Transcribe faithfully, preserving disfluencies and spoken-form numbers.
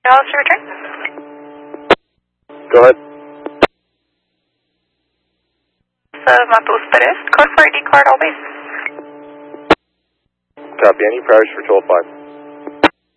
Dallas to return? Go ahead. So, Matos Perez, code for I D card, all base. Copy, any priors for twelve five.